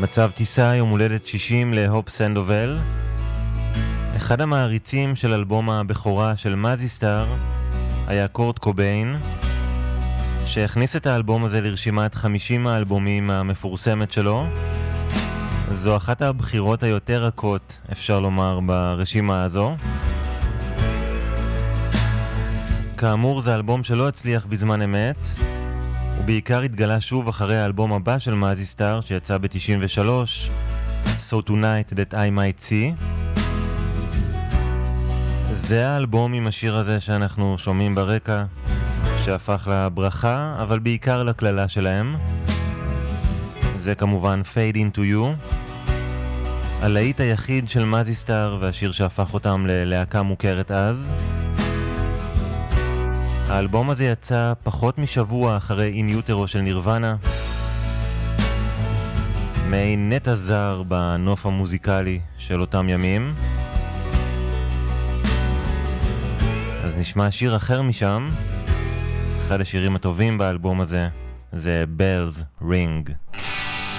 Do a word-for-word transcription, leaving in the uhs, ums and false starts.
מצב טיסה, יום הולדת שישים להופ סנדובל. אחד המעריצים של אלבום הבכורה של מזיסטאר היה קורט קוביין, שהכניס את האלבום הזה לרשימת חמישים האלבומים המפורסמת שלו. זו אחת הבחירות היותר רכות, אפשר לומר, ברשימה הזו. כאמור, זה אלבום שלא הצליח בזמן אמת, ובעיקר התגלה שוב אחרי האלבום הבא של מזיסטאר שיצא ב-תשעים ושלוש, So Tonight That I Might See. זה האלבום עם השיר הזה שאנחנו שומעים ברקע, שהפך לברכה, אבל בעיקר לכללה שלהם. זה כמובן Fade Into You, הלהיט היחיד של מזיסטאר והשיר שהפך אותם ללהקה מוכרת אז. האלבום הזה יצא פחות משבוע אחרי אין יוטרו של נירוונה, מעין נטע זר בנוף המוזיקלי של אותם ימים. אז נשמע שיר אחר משם. אחד השירים הטובים באלבום הזה זה Bells Ring.